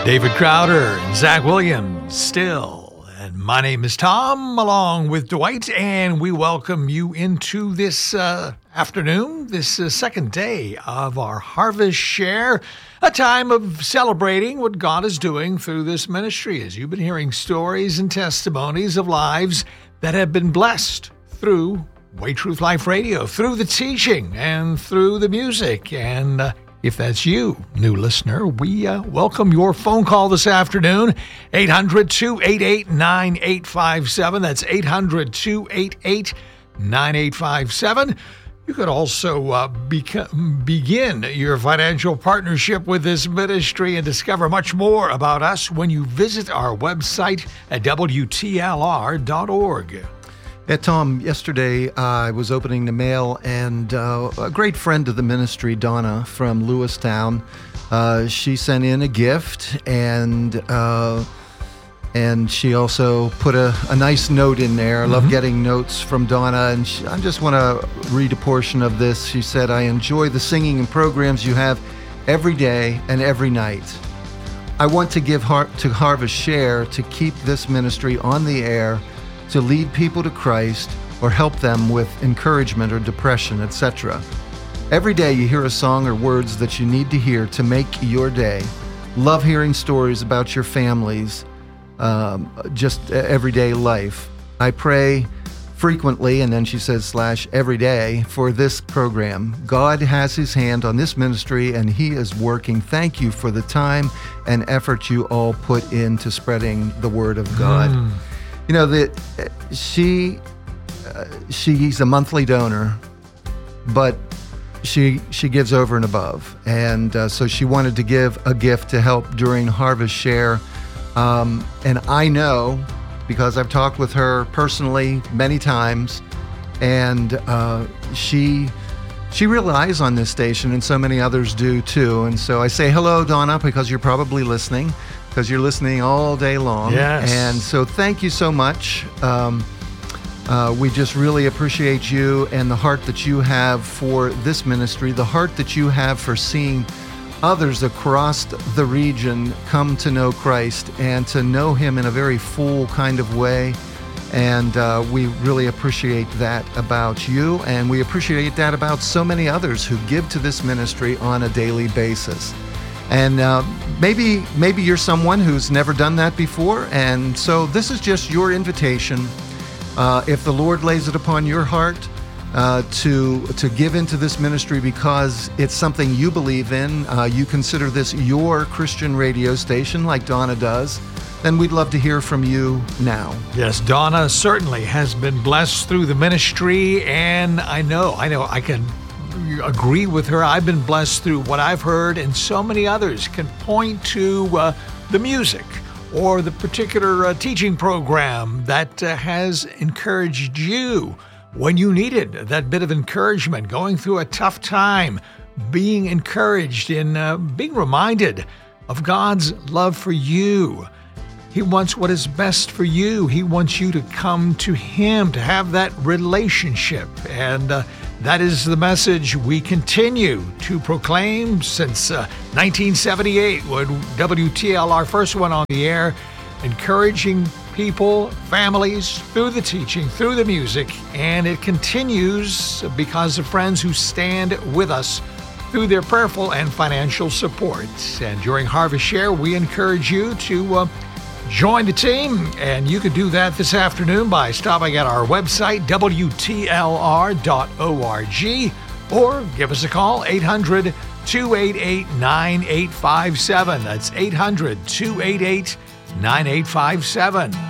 David Crowder and Zach Williams still. And my name is Tom, along with Dwight, and we welcome you into this afternoon, this second day of our Harvest Share, a time of celebrating what God is doing through this ministry, as you've been hearing stories and testimonies of lives that have been blessed through Way Truth Life Radio, through the teaching and through the music. And if that's you, new listener, we welcome your phone call this afternoon, 800-288-9857. That's 800-288-9857. You could also begin your financial partnership with this ministry and discover much more about us when you visit our website at WTLR.org. Yeah, Tom, yesterday I was opening the mail, and a great friend of the ministry, Donna from Lewistown, she sent in a gift, and she also put a nice note in there. I love getting notes from Donna, and I just want to read a portion of this. She said, "I enjoy the singing and programs you have every day and every night. I want to give to Harvest Share to keep this ministry on the air, to lead people to Christ or help them with encouragement or depression, etc. Every day you hear a song or words that you need to hear to make your day. Love hearing stories about your families, just everyday life. I pray frequently," and then she says /every day, "for this program. God has his hand on this ministry and he is working. Thank you for the time and effort you all put into spreading the word of God." You know, she's a monthly donor, but she gives over and above. And so she wanted to give a gift to help during Harvest Share. And I know, because I've talked with her personally many times, and she relies on this station, and so many others do too. And so I say hello, Donna, because you're probably listening. Because you're listening all day long. Yes. And so thank you so much. We just really appreciate you and the heart that you have for this ministry, the heart that you have for seeing others across the region come to know Christ and to know him in a very full kind of way. And we really appreciate that about you, and we appreciate that about so many others who give to this ministry on a daily basis. And maybe you're someone who's never done that before, and so this is just your invitation. If the Lord lays it upon your heart to give into this ministry because it's something you believe in, you consider this your Christian radio station like Donna does, then we'd love to hear from you now. Yes, Donna certainly has been blessed through the ministry, and I know I can agree with her. I've been blessed through what I've heard, and so many others can point to the music or the particular teaching program that has encouraged you when you needed that bit of encouragement, going through a tough time, being encouraged in being reminded of God's love for you. He wants what is best for you. He wants you to come to him, to have that relationship. And that is the message we continue to proclaim since 1978, when WTLR first went on the air, encouraging people, families, through the teaching, through the music. And it continues because of friends who stand with us through their prayerful and financial support. And during Harvest Share, we encourage you to join the team, and you can do that this afternoon by stopping at our website, WTLR.org, or give us a call, 800-288-9857. That's 800-288-9857.